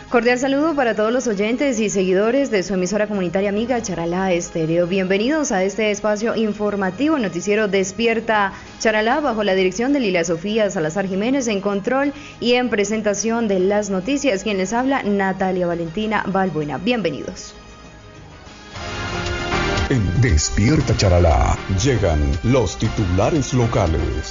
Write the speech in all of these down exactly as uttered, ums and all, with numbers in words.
Cordial saludo para todos los oyentes y seguidores de su emisora comunitaria amiga Charalá Estéreo. Bienvenidos a este espacio informativo, noticiero Despierta Charalá, bajo la dirección de Lilia Sofía Salazar Jiménez, en control y en presentación de las noticias. Quien les habla, Natalia Valentina Balbuena. Bienvenidos. En Despierta Charalá llegan los titulares locales.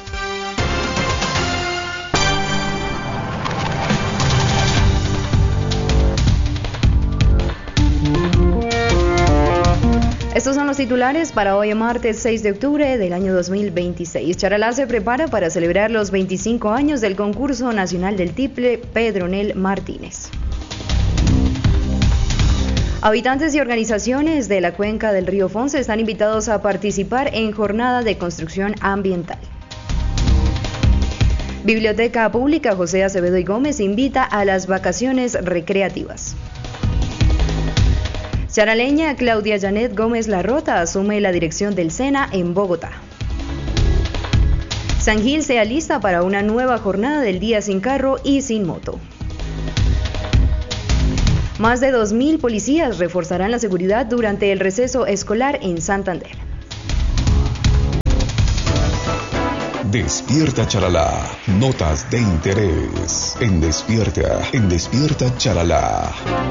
Estos son los titulares para hoy, martes seis de octubre del año dos mil veintiséis. Charalá se prepara para celebrar los veinticinco años del concurso nacional del tiple Pedronel Martínez. Habitantes y organizaciones de la cuenca del río Fonce están invitados a participar en jornada de construcción ambiental. Biblioteca Pública José Acevedo y Gómez invita a las vacaciones recreativas. Charaleña Claudia Janet Gómez Larrota asume la dirección del SENA en Bogotá. San Gil se alista para una nueva jornada del día sin carro y sin moto. Más de dos mil policías reforzarán la seguridad durante el receso escolar en Santander. Despierta Charalá, notas de interés. En Despierta, en Despierta Charalá.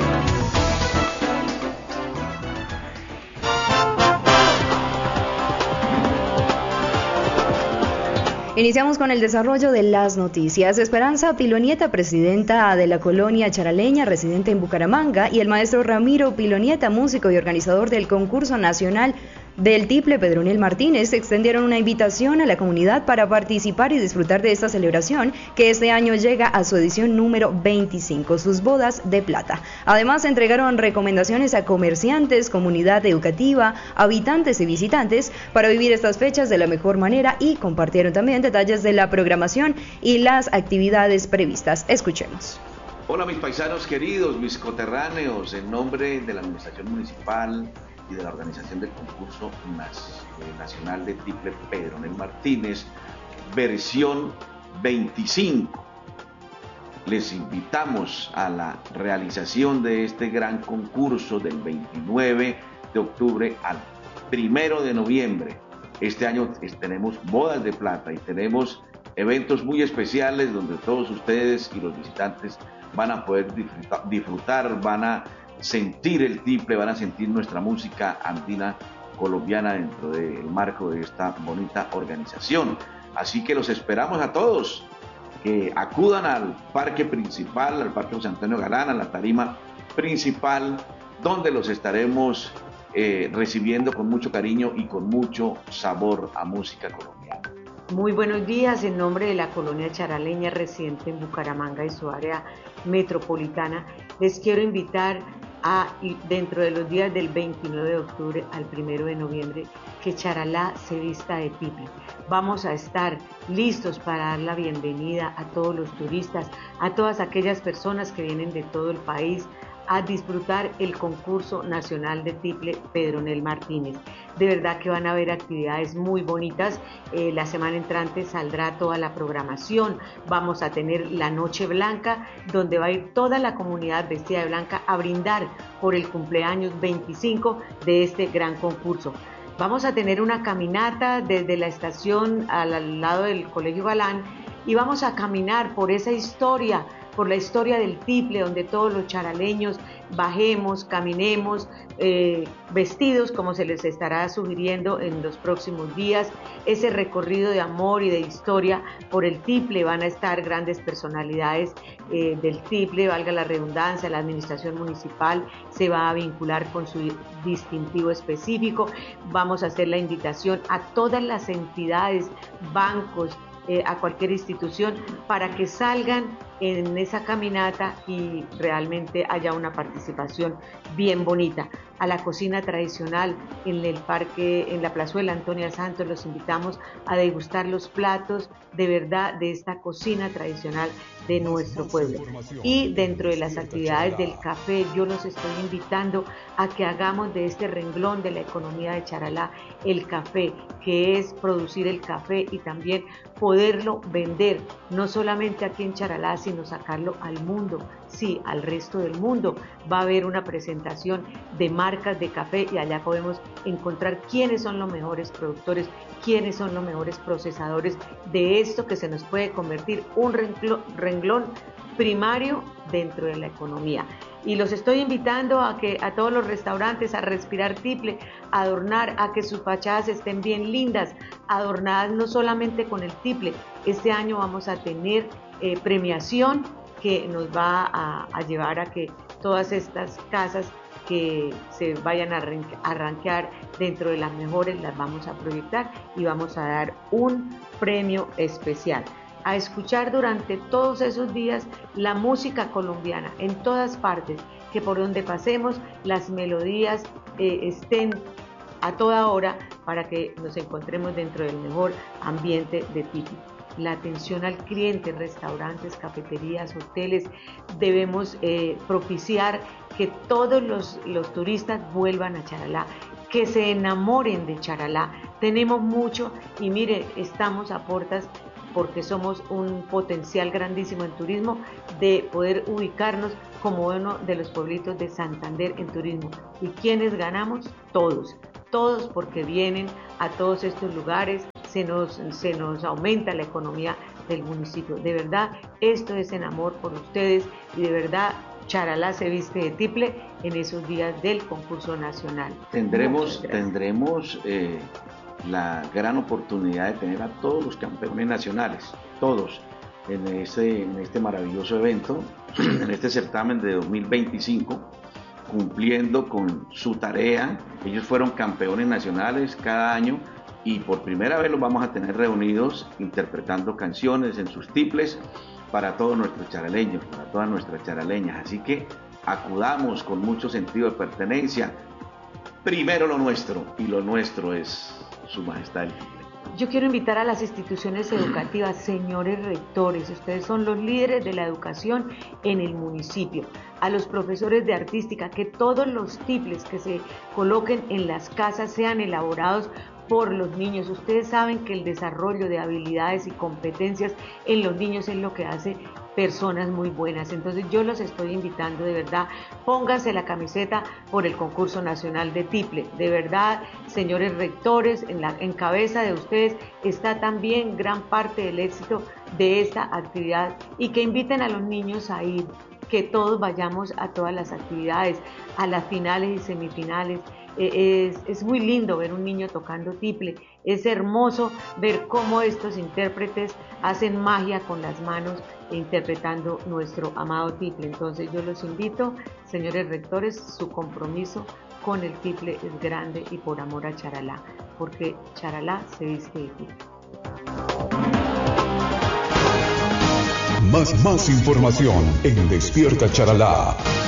Iniciamos con el desarrollo de las noticias. Esperanza Pilonieta, presidenta de la colonia charaleña, residente en Bucaramanga, y el maestro Ramiro Pilonieta, músico y organizador del concurso nacional del tiple Pedronel Martínez, extendieron una invitación a la comunidad para participar y disfrutar de esta celebración que este año llega a su edición número veinticinco, sus bodas de plata. Además, entregaron recomendaciones a comerciantes, comunidad educativa, habitantes y visitantes para vivir estas fechas de la mejor manera y compartieron también detalles de la programación y las actividades previstas. Escuchemos. Hola mis paisanos queridos, mis coterráneos, en nombre de la Administración Municipal y de la organización del concurso nacional de tiple Pedronel Martínez, versión veinticinco. Les invitamos a la realización de este gran concurso del veintinueve de octubre al primero de noviembre. Este año tenemos bodas de plata y tenemos eventos muy especiales donde todos ustedes y los visitantes van a poder disfrutar, disfrutar van a sentir el tiple, van a sentir nuestra música andina colombiana dentro del marco de esta bonita organización. Así que los esperamos a todos, que acudan al parque principal, al parque José Antonio Galán, a la tarima principal, donde los estaremos eh, recibiendo con mucho cariño y con mucho sabor a música colombiana. Muy buenos días, en nombre de la colonia charaleña residente en Bucaramanga y su área metropolitana, les quiero invitar a, dentro de los días del veintinueve de octubre al primero de noviembre, que Charalá se vista de tiple. Vamos a estar listos para dar la bienvenida a todos los turistas, a todas aquellas personas que vienen de todo el país a disfrutar el concurso nacional de tiple Pedronel Martínez. De verdad que van a haber actividades muy bonitas. Eh, la semana entrante saldrá toda la programación. Vamos a tener la Noche Blanca, donde va a ir toda la comunidad vestida de blanca a brindar por el cumpleaños veinticinco de este gran concurso. Vamos a tener una caminata desde la estación al, al lado del Colegio Galán y vamos a caminar por esa historia, por la historia del tiple, donde todos los charaleños bajemos, caminemos, eh, vestidos como se les estará sugiriendo en los próximos días, ese recorrido de amor y de historia por el tiple. Van a estar grandes personalidades eh, del tiple, valga la redundancia, la administración municipal se va a vincular con su distintivo específico. Vamos a hacer la invitación a todas las entidades, bancos, Eh, a cualquier institución para que salgan en esa caminata y realmente haya una participación bien bonita. A la cocina tradicional en el parque, en la plazuela Antonia Santos, los invitamos a degustar los platos de verdad de esta cocina tradicional de nuestro pueblo. Y dentro de las actividades del café, yo los estoy invitando a que hagamos de este renglón de la economía de Charalá el café, que es producir el café y también poderlo vender, no solamente aquí en Charalá, sino sacarlo al mundo, sí, al resto del mundo. Va a haber una presentación de marcas de café y allá podemos encontrar quiénes son los mejores productores, quiénes son los mejores procesadores de esto que se nos puede convertir un renglón primario dentro de la economía. Y los estoy invitando a que a todos los restaurantes a respirar tiple, a adornar, a que sus fachadas estén bien lindas, adornadas no solamente con el tiple. Este año vamos a tener eh, premiación que nos va a, a llevar a que todas estas casas que se vayan a arranquear dentro de las mejores las vamos a proyectar y vamos a dar un premio especial. A escuchar durante todos esos días la música colombiana en todas partes, que por donde pasemos las melodías eh, estén a toda hora para que nos encontremos dentro del mejor ambiente de tiple. La atención al cliente, restaurantes, cafeterías, hoteles, debemos eh, propiciar que todos los, los turistas vuelvan a Charalá, que se enamoren de Charalá. Tenemos mucho y mire, estamos a puertas porque somos un potencial grandísimo en turismo de poder ubicarnos como uno de los pueblitos de Santander en turismo. ¿Y quiénes ganamos? Todos, todos porque vienen a todos estos lugares, se nos, se nos aumenta la economía del municipio. De verdad, esto es en amor por ustedes y de verdad Charalá se viste de tiple en esos días del concurso nacional. Tendremos, tendremos eh... la gran oportunidad de tener a todos los campeones nacionales, todos, en este, en este maravilloso evento, en este certamen de dos mil veinticinco, cumpliendo con su tarea. Ellos fueron campeones nacionales cada año y por primera vez los vamos a tener reunidos interpretando canciones en sus tiples para todos nuestros charaleños, para todas nuestras charaleñas. Así que acudamos con mucho sentido de pertenencia. Primero lo nuestro, y lo nuestro es Su Majestad el Tiple. Yo quiero invitar a las instituciones educativas, señores rectores, ustedes son los líderes de la educación en el municipio, a los profesores de artística, que todos los tiples que se coloquen en las casas sean elaborados por los niños. Ustedes saben que el desarrollo de habilidades y competencias en los niños es lo que hace personas muy buenas. Entonces yo los estoy invitando, de verdad, pónganse la camiseta por el concurso nacional de tiple. De verdad, señores rectores, en la en cabeza de ustedes está también gran parte del éxito de esta actividad y que inviten a los niños a ir, que todos vayamos a todas las actividades, a las finales y semifinales. Es, es muy lindo ver un niño tocando tiple, es hermoso ver cómo estos intérpretes hacen magia con las manos interpretando nuestro amado tiple. Entonces yo los invito, señores rectores, su compromiso con el tiple es grande y por amor a Charalá, porque Charalá se viste de tiple. Más, más información en Despierta Charalá.